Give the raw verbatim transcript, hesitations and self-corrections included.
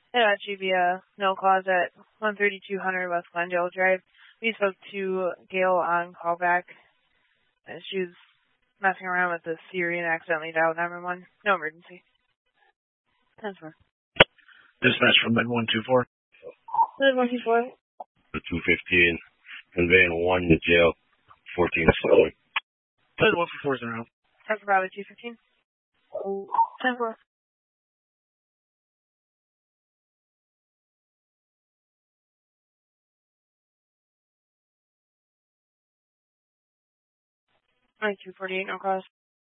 Yeah, G B, uh, no cause at one thirty-two hundred West Glendale Drive. We spoke to Gail on callback. Uh, she was messing around with the Siri and accidentally dialed nine one one. No emergency. Transfer. Dispatch from Med one two four. Med one two four. two fifteen, conveying one to jail, fourteen stolen. Med one two four is around. Transfer Bravo two fifteen. Transfer. two forty-eight, no cause.